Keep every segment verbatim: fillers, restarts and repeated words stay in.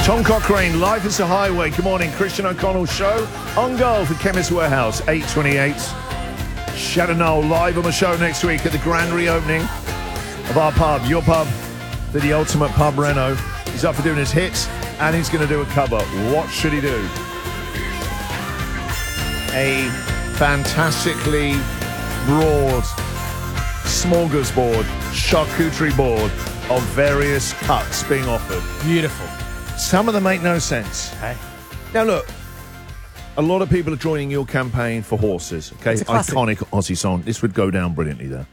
Tom Cochrane, Life is a Highway. Good morning, Christian O'Connell Show on Gold for Chemist Warehouse, eight twenty-eight. Shannon Noel live on the show next week at the grand reopening of our pub, your pub, for the ultimate pub reno. He's up for doing his hits and he's going to do a cover. What should he do? A fantastically broad smorgasbord, charcuterie board of various cuts being offered. Beautiful. Some of them make no sense. Hey. Now look, a lot of people are joining your campaign for horses. Okay, It's a classic. iconic Aussie song. This would go down brilliantly there.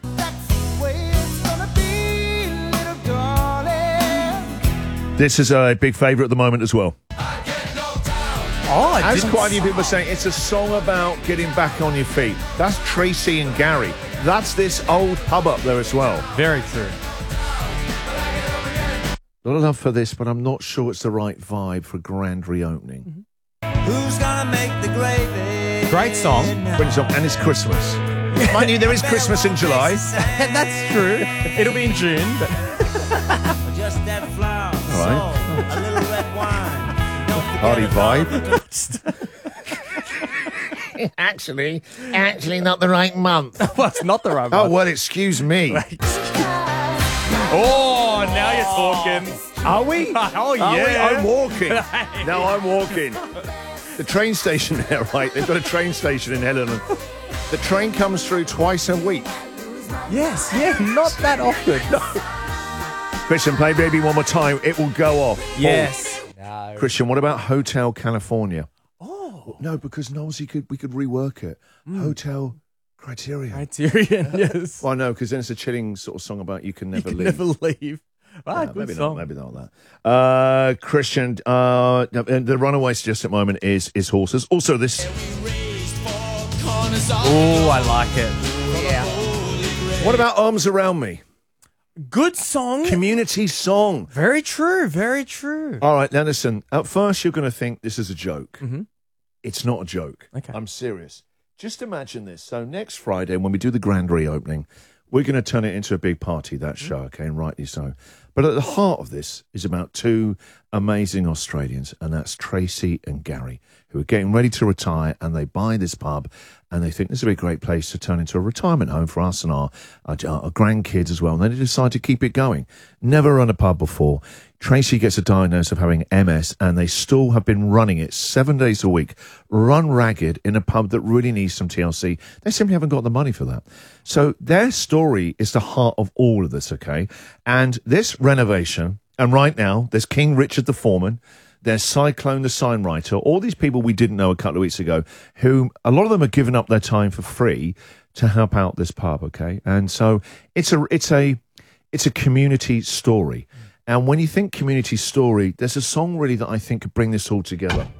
This is a big favourite at the moment as well. Oh, I As didn't quite a few people are saying, it's a song about getting back on your feet. That's Tracy and Gary. That's this old pub up there as well. Very true. A lot of love for this, but I'm not sure it's the right vibe for a grand reopening. Who's gonna make the gravy? Great song. Brilliant song, and it's Christmas. Mind you, there is Christmas in July. That's true. It'll be in June, but Just that flour, All right. salt, a little red wine. Don't forget Party about vibe. actually, actually not the right month. well, it's not the right Oh, one. well, excuse me. Oh, now you're talking. Are we? Oh, Are we? yeah. I'm walking. No, I'm walking. The train station there, right? They've got a train station in Helena. The train comes through twice a week. Yes, yeah, not that often. Christian, play Baby one more time. It will go off. Yes. Oh. No. Christian, what about Hotel California? Oh. No, because Knowles, you could, we could rework it. Hotel Criterion. Criterion, yes. Well, no, because then it's a chilling sort of song about you can never you can leave. never leave. Ah, Uh, good maybe song. not. Maybe not that. Uh, Christian, uh, the runaway suggest at the moment is is horses. Also, this. Oh, I like it. Yeah. What about Arms Around Me? Good song. Community song. Very true. Very true. All right, now listen. At first, you're going to think this is a joke. Mm-hmm. It's not a joke. Okay. I'm serious. Just imagine this. So next Friday, when we do the grand reopening, we're going to turn it into a big party, that show, okay, and rightly so. But at the heart of this is about two amazing Australians, and that's Tracy and Gary, who are getting ready to retire, and they buy this pub, and they think this would be a great place to turn into a retirement home for us and our, our, our grandkids as well. And they decide to keep it going. Never run a pub before. Tracy gets a diagnosis of having M S, and they still have been running it seven days a week, run ragged in a pub that really needs some T L C. They simply haven't got the money for that. So their story is the heart of all of this, okay? And this renovation, and right now, there's King Richard the Foreman, there's Cyclone the sign writer, all these people we didn't know a couple of weeks ago, who a lot of them have given up their time for free to help out this pub, okay? And so it's a it's a it's a community story. And when you think community story, there's a song really that I think could bring this all together.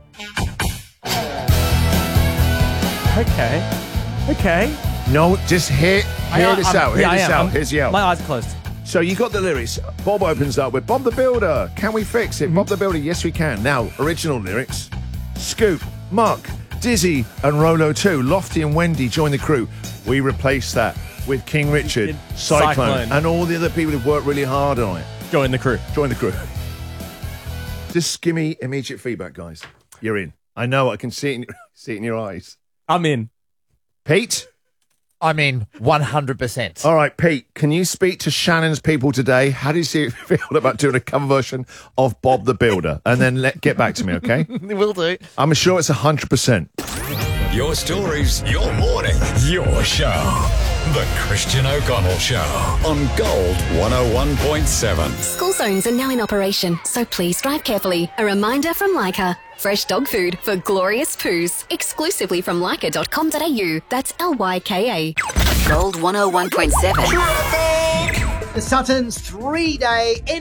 Okay. Okay. No, just hear, hear I- this I'm- out. Hear yeah, I this am. out. I'm- Here's the out. My eyes are closed. So you got the lyrics. Bob opens up with Bob the Builder. Can we fix it? Bob the Builder. Yes, we can. Now, original lyrics. Scoop, Mark, Dizzy, and Rolo too. Lofty and Wendy join the crew. We replace that with King Richard, Cyclone, Cyclone. and all the other people who've worked really hard on it. Join the crew. Join the crew. Just give me immediate feedback, guys. You're in. I know. I can see it in, see it in your eyes. I'm in. Pete? I mean, one hundred percent. All right, Pete, can you speak to Shannon's people today? How do you see it feel about doing a cover version of Bob the Builder? And then let get back to me, okay? Will do. I'm sure it's one hundred percent. Your stories, your morning, your show. The Christian O'Connell Show on Gold one oh one point seven. School zones are now in operation, so please drive carefully. A reminder from Leica. Fresh dog food for glorious poos. Exclusively from leica dot com dot a u. That's L Y K A. Gold one oh one point seven. The Suttons three-day